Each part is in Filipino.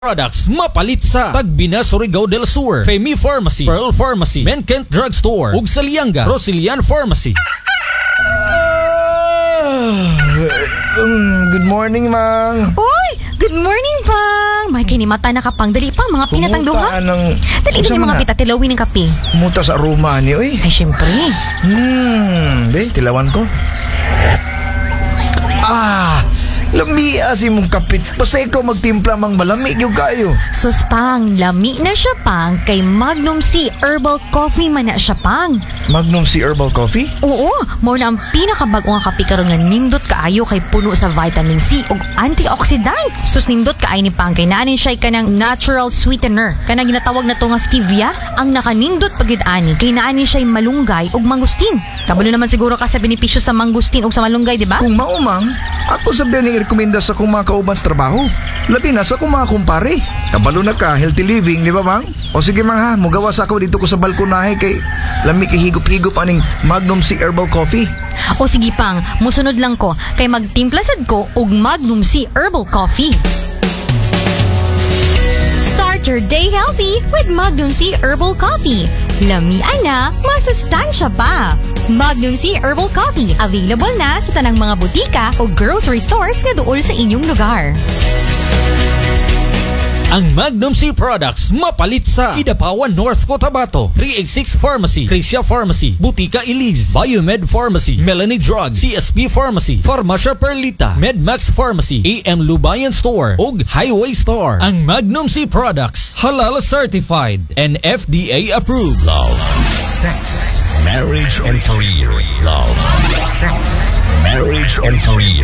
Products mapalit sa Tagbina, Surigao del Sur, Femi Pharmacy, Pearl Pharmacy, Menkent Drugstore, ug Salianga, Rosilian Pharmacy. Good morning, Mang. Uy! Good morning, Pang! May kinimata na kapang. Dali pa, mga pinatang duha. Dali din mga pitatilawin ng kape. Muta sa aroma ni, uy. Ay, syempre. Be, tilawan ko. Lami asi mong kapit. Basta ikaw magtimpla mang malami yung kayo. Sus, Pang, lami na siya, Pang. Kay Magnum C Herbal Coffee man na siya, Pang. Magnum C Herbal Coffee? Oo, mo na ang pinakabagong nga kape karon nga nindot kaayo kay puno sa vitamin C ug antioxidants. Sus, nindot kaay ni Pang kay naanin siya kanang natural sweetener. Kanang ginatawag na to nga stevia, ang nakanindot pagid ani kay naanin siya malunggay ug mangustin. Kabalo naman siguro ka sa benepisyo sa mangustin ug sa malunggay, di ba? Kung maumang, ako sabihan ni rekomenda sa kung mga kauban sa trabaho. Labi na sa kung mga kumpare. Kabalo na ka, healthy living, di ba, Mang? O sige, Mang, ha, mugawas ako dito ko sa balkonahe kay lami kay higop-higop aning Magnum C Herbal Coffee. O sige, Pang, musunod lang ko kay magtimpla sad ko og Magnum C Herbal Coffee. Start your day healthy with Magnum C Herbal Coffee. Lamian na, masustansya pa. Magnum C Herbal Coffee. Available na sa tanang mga butika o grocery stores na dool sa inyong lugar. Ang Magnum C Products mapalit sa Idapawan North Cotabato, 386 Pharmacy, Crecia Pharmacy, Butika Eliz, Biomed Pharmacy, Melanie Drug, CSP Pharmacy, Farmacia Perlita, Medmax Pharmacy, AM Lubayan Store, ug Highway Store. Ang Magnum C Products, halal certified and FDA approved. Love, sex, marriage and career. Love, sex, marriage and career.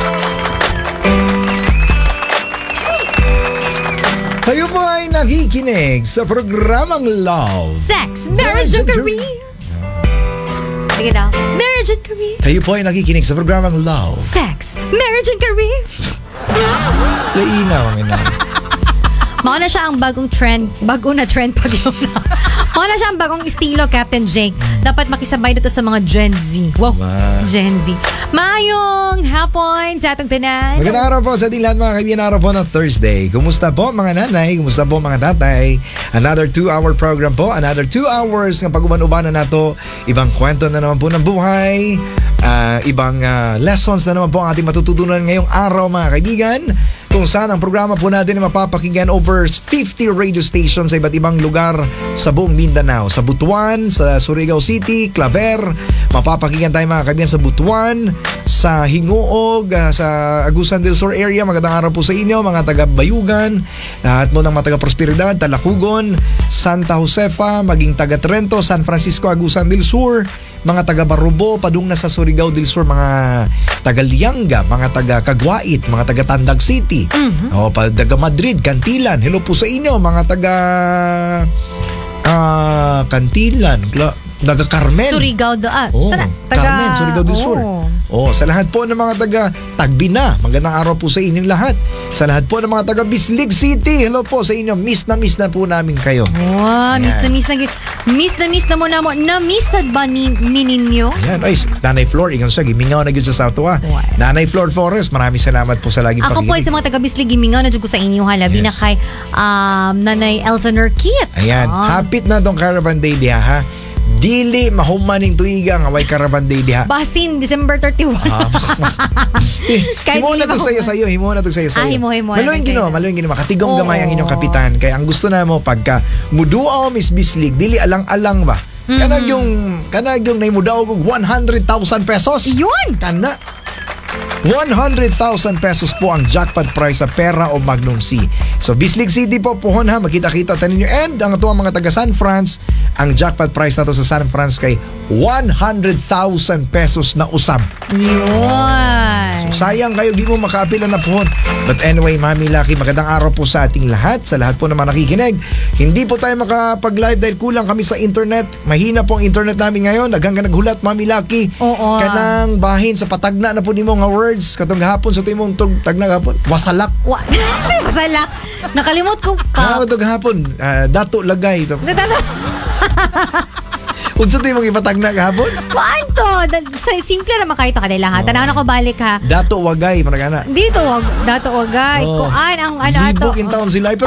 Kayo po ay nakikinig sa programang Love, Sex, Marriage and Career. Sige daw. Marriage and Career. Kayo po ay nakikinig sa programang Love. Sex, Marriage and Career. Lainaw ang ina. Mao na siya ang bagong trend. Bago na trend pag yun na. Mao na siya ang bagong estilo, Captain Jake. Dapat makisabay dito sa mga Gen Z. Wow, Gen Z. Mayong hapon sa atong tanan. Magandang araw po sa ating lahat mga kaibigan, araw po ng Thursday. Kumusta po mga nanay? Kumusta po mga tatay? Another 2-hour program po. Another 2 hours ng pag-uban-ubanan nato. Ibang kwento na naman po ng buhay. Ibang lessons na naman po ang ating matututunan ngayong araw mga kaibigan. Kung saan ang programa po natin ay mapapakinggan over 50 radio stations sa iba't ibang lugar sa buong Mindanao. Sa Butuan, sa Surigao City, Claver, mapapakinggan tayo mga kaibigan sa Butuan, sa Hinguog, sa Agusan del Sur area. Magandang araw po sa inyo mga taga-Bayugan, at mo ng mga taga-Prosperidad, Talacugon, Santa Josefa, maging taga-Trento, San Francisco, Agusan del Sur, mga taga-Barubo, padung na sa Surigao del Sur, mga taga-Lianga, mga taga-Kagwait, mga taga-Tandag City, taga-Madrid, Cantilan. Hello po sa inyo mga taga-Cantilan, taga-Carmen. Surigao doon. Carmen, Surigao del Sur. Sa lahat po ng mga taga-Tagbina, magandang araw po sa inyong lahat. Sa lahat po ng mga taga-Bislig City, hello po sa inyo. Miss na po namin kayo. Wow, miss na mo na mo. Na-missad ba ninyo? Ayan, ay, Nanay Flor, ingat siya, gimingaw na yun sa Southwa. Nanay Flor Forrest, maraming salamat po sa laging Ako po ay sa mga taga-Bislig, gimingaw na dyan ko sa inyo halabi na kay Nanay Elsa Nurkit. Ayan, hapit na tong Caravan Day diha, ha? Dili mahumaning tuiga nga way Caravan Day diha. Basin, December 31. Himo na to sayo. Himo. Maluing gino, makatigong gamay ang inyong kapitan. Kaya ang gusto na mo pagka muduaw Miss Bislig, dili alang-alang ba? Kanag yung naimudaw og 100,000 pesos. Yun! Kana 100,000 pesos po ang jackpot prize sa pera o Magnum C. So Bislig City po pohon ha, makita-kita tanin nyo. And ang ito ang mga taga San Franz, ang jackpot prize na to sa San Franz kay 100,000 pesos na usab. Yun! So sayang kayo, di mo makaapila na pohon. But anyway, Mami Lucky, magandang araw po sa ating lahat, sa lahat po naman nakikinig. Hindi po tayo makapag-live dahil kulang kami sa internet. Mahina po ang internet namin ngayon. Hanggang naghulat, Mami Lucky. Oo. Kanang bahin sa patagna na po ni mo nga words. Katong hapon sa timong tagna hapon. Wasalak. Wasalak. Nakalimot ko ka. Katong hapon. Dato lagay. Unsa tayo mong ipatagna kahapon? Kuan to? Simple naman kayo to kanila ha. Tanaw na ko balik ha. Dato wagay, parang gana. Dito, dato wagay. Oh. Kuan ang ano ato. Libog in town sila.